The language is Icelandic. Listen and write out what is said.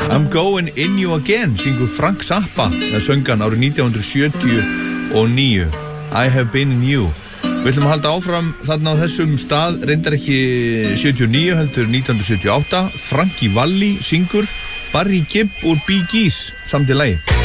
I'm going in you again, syngur Frank Zappa, það söngan árið 1979. I have been in you. Við ætlum að halda áfram þarna á þessum stað, reyndar ekki 79, heldur 1978. Frankie Valli syngur Barry Gibb úr Bee Gees, samt í lagi.